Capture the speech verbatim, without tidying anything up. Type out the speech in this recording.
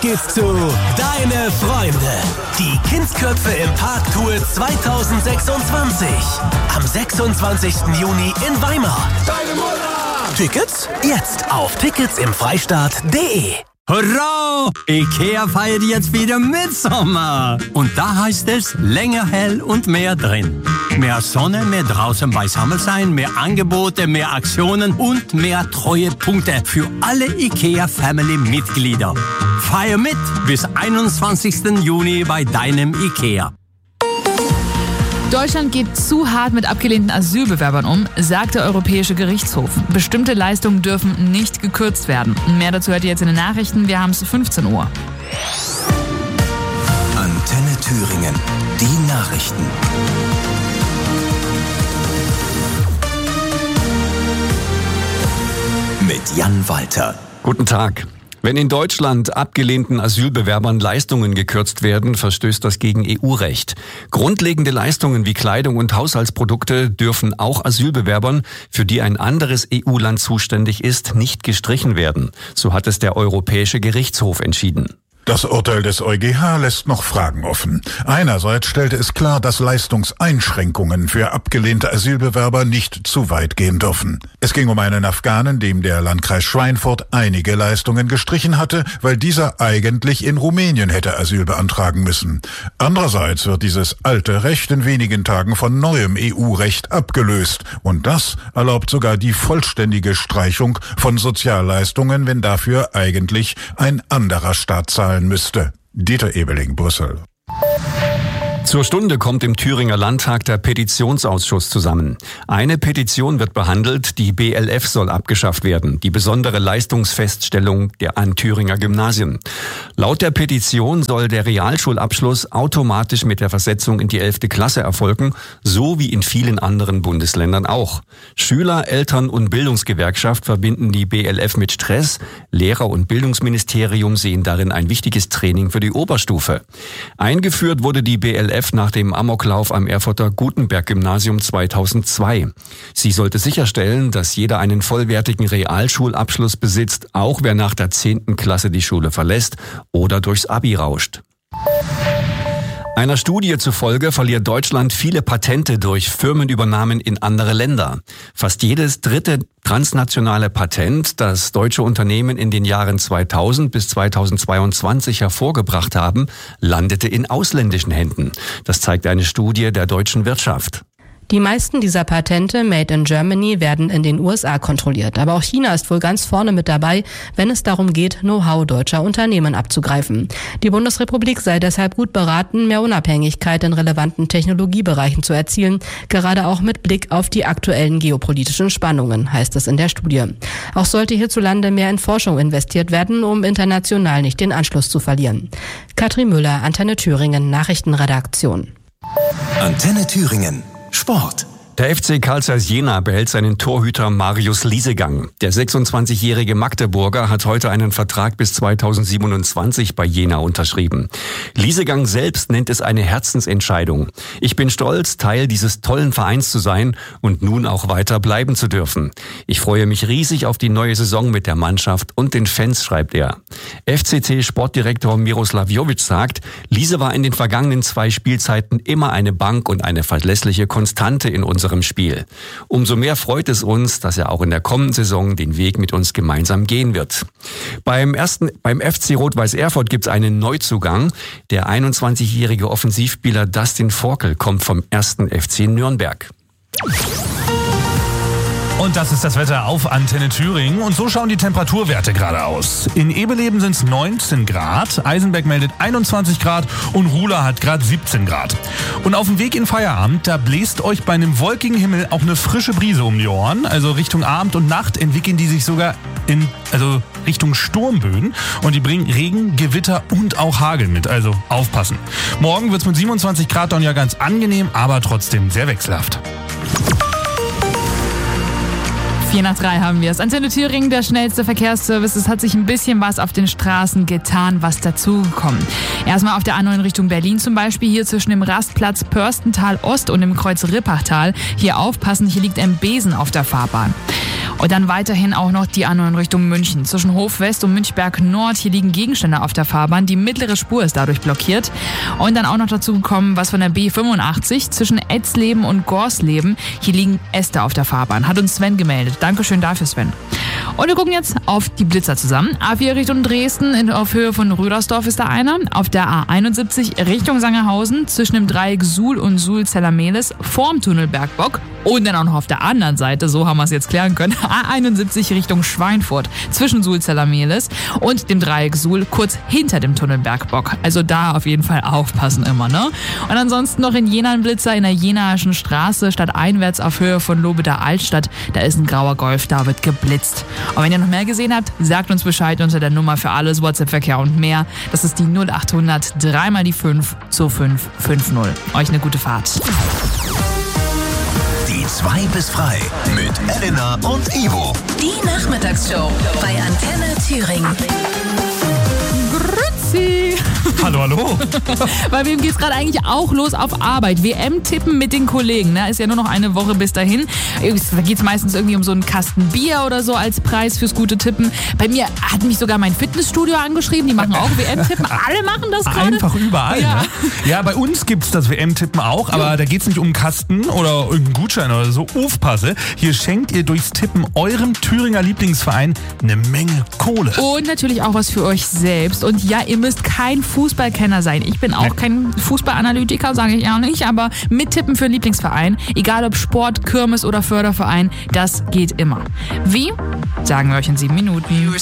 geht's zu Deine Freunde. Die Kindsköpfe im Parktour zwanzig sechsundzwanzig. Am sechsundzwanzigsten Juni in Weimar. Deine Mutter! Tickets jetzt auf tickets im freistaat punkt de. Hurra! IKEA feiert jetzt wieder Mitsommer. Und da heißt es länger hell und mehr drin. Mehr Sonne, mehr draußen beisammen sein, mehr Angebote, mehr Aktionen und mehr Treuepunkte für alle IKEA-Family-Mitglieder. Feier mit bis einundzwanzigsten Juni bei deinem IKEA. Deutschland geht zu hart mit abgelehnten Asylbewerbern um, sagt der Europäische Gerichtshof. Bestimmte Leistungen dürfen nicht gekürzt werden. Mehr dazu hört ihr jetzt in den Nachrichten. Wir haben es fünfzehn Uhr. Antenne Thüringen. Die Nachrichten. Mit Jan Walter. Guten Tag. Wenn in Deutschland abgelehnten Asylbewerbern Leistungen gekürzt werden, verstößt das gegen E U-Recht. Grundlegende Leistungen wie Kleidung und Haushaltsprodukte dürfen auch Asylbewerbern, für die ein anderes E U-Land zuständig ist, nicht gestrichen werden. So hat es der Europäische Gerichtshof entschieden. Das Urteil des EuGH lässt noch Fragen offen. Einerseits stellte es klar, dass Leistungseinschränkungen für abgelehnte Asylbewerber nicht zu weit gehen dürfen. Es ging um einen Afghanen, dem der Landkreis Schweinfurt einige Leistungen gestrichen hatte, weil dieser eigentlich in Rumänien hätte Asyl beantragen müssen. Andererseits wird dieses alte Recht in wenigen Tagen von neuem E U-Recht abgelöst. Und das erlaubt sogar die vollständige Streichung von Sozialleistungen, wenn dafür eigentlich ein anderer Staat zahlt müsste. Dieter Ebeling, Brüssel. Zur Stunde kommt im Thüringer Landtag der Petitionsausschuss zusammen. Eine Petition wird behandelt, die B L F soll abgeschafft werden, die besondere Leistungsfeststellung der an Thüringer Gymnasien. Laut der Petition soll der Realschulabschluss automatisch mit der Versetzung in die elfte Klasse erfolgen, so wie in vielen anderen Bundesländern auch. Schüler, Eltern und Bildungsgewerkschaft verbinden die B L F mit Stress. Lehrer und Bildungsministerium sehen darin ein wichtiges Training für die Oberstufe. Eingeführt wurde die B L F nach dem Amoklauf am Erfurter Gutenberg-Gymnasium zweitausendzwei. Sie sollte sicherstellen, dass jeder einen vollwertigen Realschulabschluss besitzt, auch wer nach der zehnten Klasse die Schule verlässt oder durchs Abi rauscht. Einer Studie zufolge verliert Deutschland viele Patente durch Firmenübernahmen in andere Länder. Fast jedes dritte transnationale Patent, das deutsche Unternehmen in den Jahren zweitausend bis zweitausendzweiundzwanzig hervorgebracht haben, landete in ausländischen Händen. Das zeigt eine Studie der deutschen Wirtschaft. Die meisten dieser Patente Made in Germany werden in den U S A kontrolliert. Aber auch China ist wohl ganz vorne mit dabei, wenn es darum geht, Know-how deutscher Unternehmen abzugreifen. Die Bundesrepublik sei deshalb gut beraten, mehr Unabhängigkeit in relevanten Technologiebereichen zu erzielen, gerade auch mit Blick auf die aktuellen geopolitischen Spannungen, heißt es in der Studie. Auch sollte hierzulande mehr in Forschung investiert werden, um international nicht den Anschluss zu verlieren. Katrin Müller, Antenne Thüringen, Nachrichtenredaktion. Antenne Thüringen. Sport. Der F C Carl Zeiss Jena behält seinen Torhüter Marius Liesegang. Der sechsundzwanzigjährige Magdeburger hat heute einen Vertrag bis zweitausendsiebenundzwanzig bei Jena unterschrieben. Liesegang selbst nennt es eine Herzensentscheidung. Ich bin stolz, Teil dieses tollen Vereins zu sein und nun auch weiter bleiben zu dürfen. Ich freue mich riesig auf die neue Saison mit der Mannschaft und den Fans, schreibt er. F C C-Sportdirektor Miroslav Jovic sagt, Liese war in den vergangenen zwei Spielzeiten immer eine Bank und eine verlässliche Konstante in unserem Spiel. Umso mehr freut es uns, dass er auch in der kommenden Saison den Weg mit uns gemeinsam gehen wird. Beim ersten, beim F C Rot-Weiß Erfurt gibt es einen Neuzugang. Der einundzwanzigjährige Offensivspieler Dustin Forkel kommt vom ersten F C Nürnberg. Und das ist das Wetter auf Antenne Thüringen. Und so schauen die Temperaturwerte gerade aus. In Ebeleben sind es neunzehn Grad, Eisenberg meldet einundzwanzig Grad und Ruhla hat gerade siebzehn Grad. Und auf dem Weg in Feierabend, da bläst euch bei einem wolkigen Himmel auch eine frische Brise um die Ohren. Also Richtung Abend und Nacht entwickeln die sich sogar in, also Richtung Sturmböen. Und die bringen Regen, Gewitter und auch Hagel mit. Also aufpassen. Morgen wird es mit siebenundzwanzig Grad dann ja ganz angenehm, aber trotzdem sehr wechselhaft. vier nach drei haben wir es. Antenne Thüringen, der schnellste Verkehrsservice. Es hat sich ein bisschen was auf den Straßen getan, was dazugekommen. Erstmal auf der A neun Richtung Berlin zum Beispiel, hier zwischen dem Rastplatz Pörstental Ost und dem Kreuz Rippachtal. Hier aufpassen, hier liegt ein Besen auf der Fahrbahn. Und dann weiterhin auch noch die A neun Richtung München. Zwischen Hof West und Münchberg Nord, hier liegen Gegenstände auf der Fahrbahn. Die mittlere Spur ist dadurch blockiert. Und dann auch noch dazu gekommen, was von der B fünfundachtzig zwischen Etzleben und Gorsleben. Hier liegen Äste auf der Fahrbahn. Hat uns Sven gemeldet. Dankeschön dafür, Sven. Und wir gucken jetzt auf die Blitzer zusammen. A vier Richtung Dresden, in, auf Höhe von Rüdersdorf ist da einer. Auf der A einundsiebzig Richtung Sangerhausen, zwischen dem Dreieck Suhl und Suhl-Zellermehlis, vorm Tunnel Bergbock. Und dann auch noch auf der anderen Seite, so haben wir es jetzt klären können, A einundsiebzig Richtung Schweinfurt, zwischen Suhl-Zellermehlis und dem Dreieck Suhl, kurz hinter dem Tunnel Bergbock. Also da auf jeden Fall aufpassen immer, ne? Und ansonsten noch in Jena ein Blitzer in der Jenaischen Straße, stadteinwärts auf Höhe von Lobeder Altstadt. Da ist ein grauer Golf, da wird geblitzt. Und wenn ihr noch mehr gesehen habt, sagt uns Bescheid unter der Nummer für alles, WhatsApp-Verkehr und mehr. Das ist die null achthundert, dreimal die fünf zu fünf fünf null. Euch eine gute Fahrt. Die zwei bis frei mit Elena und Ivo. Die Nachmittagsshow bei Antenne Thüringen. Grüezi. Hallo, hallo. Bei wem geht's gerade eigentlich auch los auf Arbeit? W M-Tippen mit den Kollegen, ne? Ist ja nur noch eine Woche bis dahin. Da geht's meistens irgendwie um so einen Kasten Bier oder so als Preis fürs gute Tippen. Bei mir hat mich sogar mein Fitnessstudio angeschrieben, die machen auch W M-Tippen. Alle machen das gerade. Einfach überall, ja. Ne? Ja, bei uns gibt's das W M-Tippen auch, aber ja. Da geht's nicht um einen Kasten oder irgendeinen Gutschein oder so. Aufpasse, hier schenkt ihr durchs Tippen eurem Thüringer Lieblingsverein eine Menge Kohle. Und natürlich auch was für euch selbst. Und ja, ihr müsst kein Fußballkenner sein. Ich bin auch nee. kein Fußballanalytiker, sage ich auch nicht, aber mittippen für einen Lieblingsverein, egal ob Sport, Kirmes oder Förderverein, das geht immer. Wie? Sagen wir euch in sieben Minuten.